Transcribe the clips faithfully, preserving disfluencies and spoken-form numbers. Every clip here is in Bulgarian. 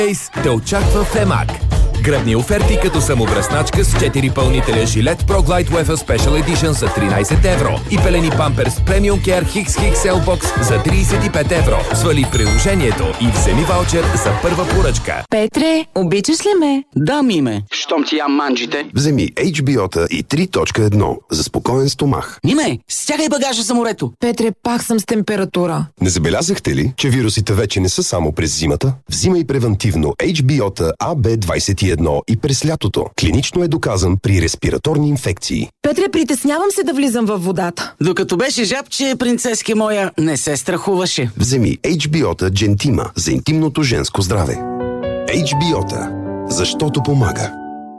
те очаква в Емак. Гръбни оферти като самобръсначка с четири пълнителя жилет Pro Glide Weather Special Edition за тринайсет евро и пелени Pampers Premium Care Hicks Hicks Cell Box за трийсет и пет евро. Свали приложението и вземи ваучер за първа поръчка. Петре, обичаш ли ме? Да, Миме. Щом ти ям манджите. Вземи Ейч Би О-та и три точка едно за спокоен стомах. Миме, стягай багажа за морето. Петре, пак съм с температура. Не забелязахте ли, че вирусите вече не са само през зимата? Взимай превентивно Ейч Би О-та А Б двайсет и едно и през лятото. Клинично е доказан при респираторни инфекции. Петре, притеснявам се да влизам във водата. Докато беше жабче, принцески моя, не се страхуваше. Вземи Ейч Би О-та Gentima за интимното женско здраве. Ейч Би О-та, защото помага.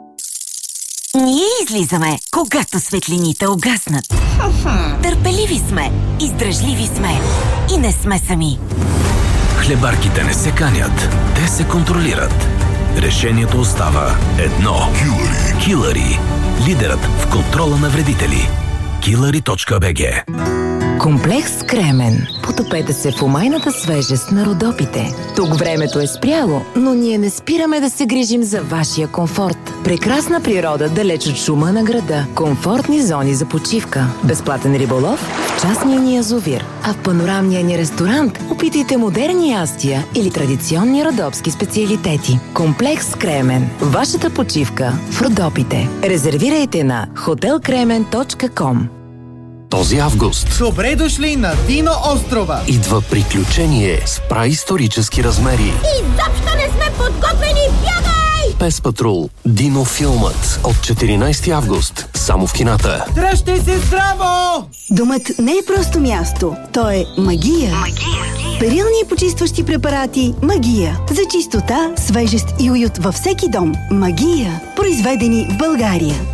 Ние излизаме, когато светлините угаснат. Търпеливи сме, издръжливи сме и не сме сами. Хлебарките не се канят, те се контролират. Решението остава едно. Килъри. Килъри. Лидерът в контрола на вредители. килъри точка би джи. Комплекс Кремен. Потопете се в умайната свежест на Родопите. Тук времето е спряло, но ние не спираме да се грижим за вашия комфорт. Прекрасна природа далеч от шума на града. Комфортни зони за почивка. Безплатен риболов в частния ни язовир. А в панорамния ни ресторант опитайте модерни ястия или традиционни родопски специалитети. Комплекс Кремен. Вашата почивка в Родопите. Резервирайте на хотел кремен точка ком. Този август добре дошли на Дино острова. Идва приключение с праисторически размери. Изобщо не сме подготвени, бягай! Пес Патрул, Дино филмът от четиринайсети август, само в кината. Дръжте се здраво! Домът не е просто място, то е магия. Магия. Перилни и почистващи препарати Магия. За чистота, свежест и уют във всеки дом. Магия. Произведени в България.